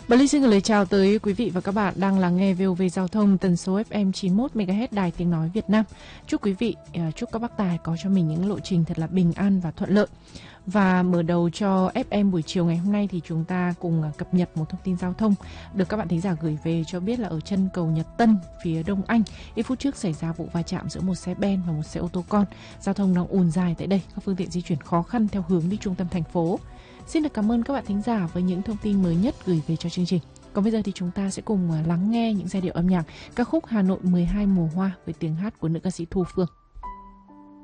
Bà Linh xin gửi lời chào tới quý vị và các bạn đang lắng nghe VOV Giao thông tần số FM 91 MHz Đài Tiếng Nói Việt Nam. Chúc quý vị, chúc các bác tài có cho mình những lộ trình thật là bình an và thuận lợi. Và mở đầu cho FM buổi chiều ngày hôm nay thì chúng ta cùng cập nhật một thông tin giao thông được các bạn thính giả gửi về cho biết là ở chân cầu Nhật Tân phía Đông Anh, ít phút trước xảy ra vụ va chạm giữa một xe ben và một xe ô tô con. Giao thông đang ùn dài tại đây, các phương tiện di chuyển khó khăn theo hướng đi trung tâm thành phố. Xin được cảm ơn các bạn thính giả với những thông tin mới nhất gửi về cho chương trình. Còn bây giờ thì chúng ta sẽ cùng lắng nghe những giai điệu âm nhạc ca khúc Hà Nội 12 mùa hoa với tiếng hát của nữ ca sĩ Thu Phương.